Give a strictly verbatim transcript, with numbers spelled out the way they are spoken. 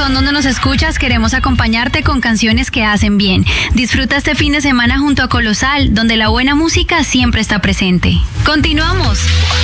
corazón donde nos escuchas, queremos acompañarte con canciones que hacen bien. Disfruta este fin de semana junto a Colosal, donde la buena música siempre está presente. ¡Continuamos!